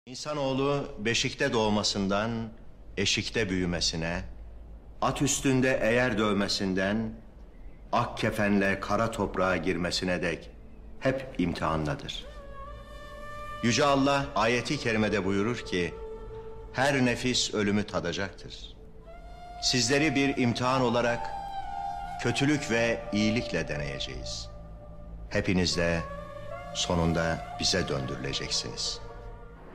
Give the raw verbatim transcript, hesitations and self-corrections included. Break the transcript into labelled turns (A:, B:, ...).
A: İnsanoğlu beşikte doğmasından eşikte büyümesine, at üstünde eğer dövmesinden ak kefenle kara toprağa girmesine dek hep imtihanladır. Yüce Allah ayeti kerimede buyurur ki, her nefis ölümü tadacaktır. Sizleri bir imtihan olarak kötülük ve iyilikle deneyeceğiz. Hepiniz de sonunda bize döndürüleceksiniz.